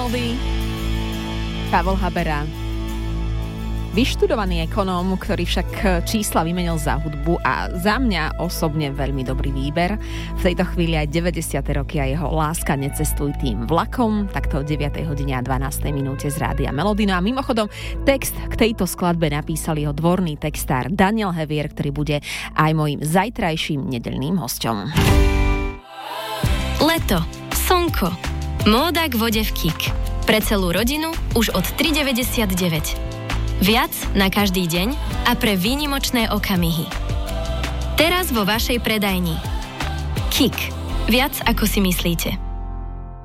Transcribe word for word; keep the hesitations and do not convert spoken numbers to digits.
Pavel Habera. Vyštudovaný ekonóm, ktorý však čísla vymenil za hudbu a za mňa osobne veľmi dobrý výber. V tejto chvíli aj deväťdesiate roky a jeho Láska necestuj tým vlakom, takto o deviatej hodine a dvanástej minúte z Rádia Melody. No a mimochodom, text k tejto skladbe napísal jeho dvorný textár Daniel Hevier, ktorý bude aj mojím zajtrajším nedeľným hosťom. Leto, slnko, móda k vode v Kik. Pre celú rodinu už od tri deväťdesiatdeväť. Viac na každý deň a pre výnimočné okamihy. Teraz vo vašej predajni. Kik. Viac ako si myslíte.